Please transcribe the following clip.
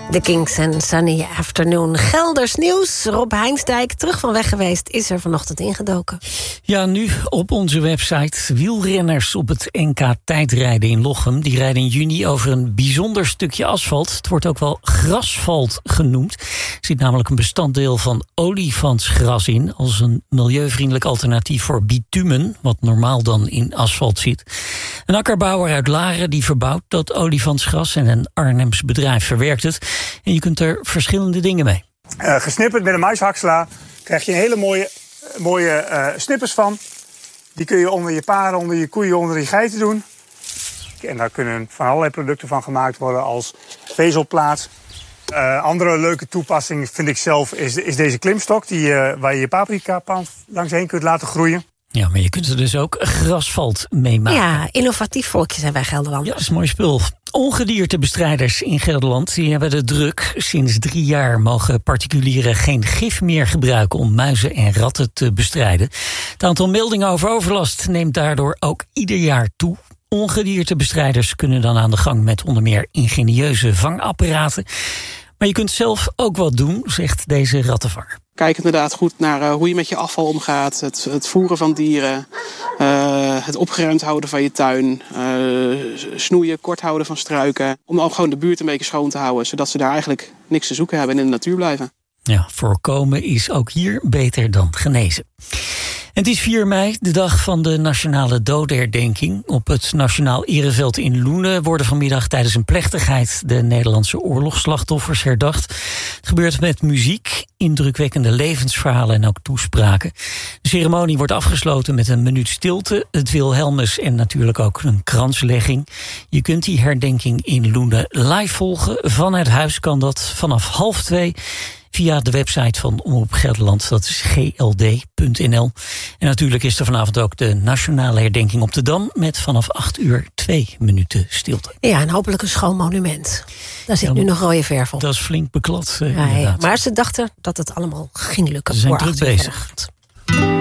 The Kings en Sunny Afternoon. Gelders nieuws. Rob Heinsdijk, terug van weg geweest, is er vanochtend ingedoken. Ja, nu op onze website. Wielrenners op het NK tijdrijden in Lochem. Die rijden in juni over een bijzonder stukje asfalt. Het wordt ook wel grasfalt genoemd. Er zit namelijk een bestanddeel van olifantsgras in, als een milieuvriendelijk alternatief voor bitumen, wat normaal dan in asfalt zit. Een akkerbouwer uit Laren die verbouwt dat olifantsgras en een Arnhems bedrijf verwerkt het. En je kunt er verschillende dingen mee. Gesnipperd met een maishakselaar krijg je een hele mooie snippers van. Die kun je onder je paarden, onder je koeien, onder je geiten doen. En daar kunnen van allerlei producten van gemaakt worden als vezelplaat. Andere leuke toepassing vind ik zelf is deze klimstok waar je paprika langs heen kunt laten groeien. Ja, maar je kunt er dus ook grasfalt mee maken. Ja, innovatief volkje zijn wij Gelderlanders. Ja, dat is een mooi spul. Ongediertebestrijders in Gelderland die hebben de druk. Sinds 3 jaar mogen particulieren geen gif meer gebruiken om muizen en ratten te bestrijden. Het aantal meldingen over overlast neemt daardoor ook ieder jaar toe. Ongediertebestrijders kunnen dan aan de gang met onder meer ingenieuze vangapparaten. Maar je kunt zelf ook wat doen, zegt deze rattenvanger. Kijk inderdaad goed naar hoe je met je afval omgaat. Het voeren van dieren. Het opgeruimd houden van je tuin. Snoeien, kort houden van struiken. Om ook gewoon de buurt een beetje schoon te houden. Zodat ze daar eigenlijk niks te zoeken hebben en in de natuur blijven. Ja, voorkomen is ook hier beter dan genezen. En het is 4 mei, de dag van de nationale dodenherdenking. Op het Nationaal Ereveld in Loenen worden vanmiddag tijdens een plechtigheid de Nederlandse oorlogsslachtoffers herdacht. Het gebeurt met muziek, indrukwekkende levensverhalen en ook toespraken. De ceremonie wordt afgesloten met een minuut stilte, het Wilhelmus en natuurlijk ook een kranslegging. Je kunt die herdenking in Loenen live volgen. Vanuit huis kan dat vanaf 1:30 via de website van Omroep Gelderland, dat is gld.nl. En natuurlijk is er vanavond ook de nationale herdenking op de Dam met vanaf 8:00 2 minuten stilte. Ja, en hopelijk een schoon monument. Daar zit nu nog rode verf op. Dat is flink beklad. Ja, maar ze dachten dat het allemaal ging lukken. Ze zijn voor druk 8:00 bezig. vanavond.